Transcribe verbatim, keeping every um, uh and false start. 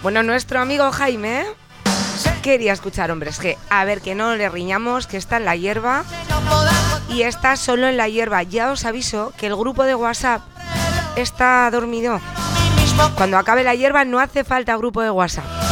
Bueno, nuestro amigo Jaime quería escuchar Hombres G. A ver, que no le riñamos, que está en la hierba. Y está solo en la hierba. Ya os aviso que el grupo de WhatsApp está dormido. Cuando acabe la hierba no hace falta grupo de WhatsApp.